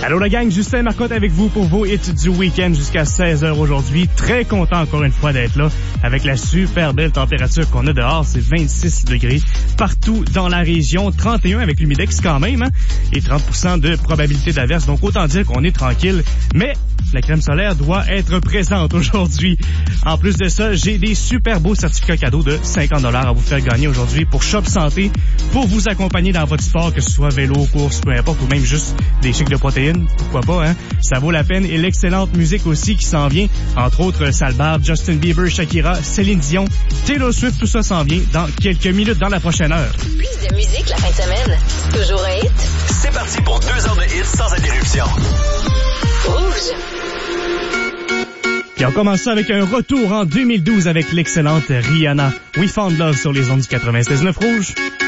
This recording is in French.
Allô la gang, Justin Marcotte avec vous pour vos hits du week-end jusqu'à 16h aujourd'hui. Très content encore une fois d'être là avec la super belle température qu'on a dehors. C'est 26 degrés partout dans la région. 31 avec l'humidex quand même, hein, et 30% de probabilité d'averse. Donc autant dire qu'on est tranquille. Mais la crème solaire doit être présente aujourd'hui. En plus de ça, j'ai des super beaux certificats cadeaux de 50$ à vous faire gagner aujourd'hui pour Shop Santé pour vous accompagner dans votre sport, que ce soit vélo, course, peu importe, ou même juste des shakes de protéines. Pourquoi pas, hein? Ça vaut la peine. Et l'excellente musique aussi qui s'en vient. Entre autres, Salbar, Justin Bieber, Shakira, Céline Dion, Taylor Swift, tout ça s'en vient dans quelques minutes dans la prochaine heure. Plus de musique la fin de semaine. Toujours un hit. C'est parti pour 2 heures de hits sans interruption. Rouge. Puis on commence ça avec un retour en 2012 avec l'excellente Rihanna. We Found Love sur les ondes du 96.9 Rouge.